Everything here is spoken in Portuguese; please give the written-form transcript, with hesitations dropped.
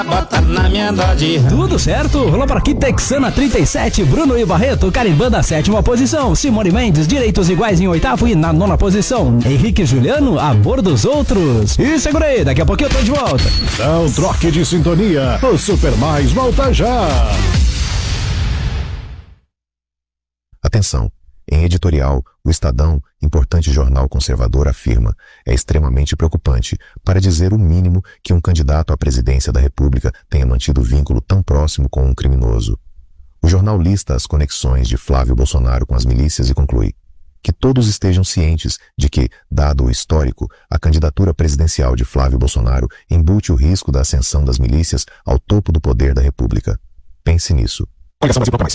Bota na minha dodge. Tudo certo? Rolou por aqui Texana 37, Bruno e Barreto carimbando a 7ª posição. Simone Mendes, Direitos Iguais em 8º e na 9ª posição. Henrique e Juliano, Amor dos Outros. E segura aí, daqui a pouquinho eu tô de volta. Não troque de sintonia, o Super Mais volta já. Atenção, em editorial, o Estadão, importante jornal conservador, afirma: é extremamente preocupante, para dizer o mínimo, que um candidato à presidência da República tenha mantido vínculo tão próximo com um criminoso. O jornal lista as conexões de Flávio Bolsonaro com as milícias e conclui: que todos estejam cientes de que, dado o histórico, a candidatura presidencial de Flávio Bolsonaro embute o risco da ascensão das milícias ao topo do poder da República. Pense nisso.